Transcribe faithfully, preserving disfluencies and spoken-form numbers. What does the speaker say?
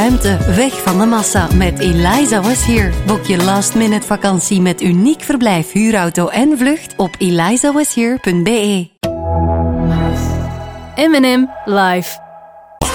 ruimte, weg van de massa met Eliza Was Here. Boek je last minute vakantie met uniek verblijf, huurauto en vlucht op eliza was here punt b e. M en M live.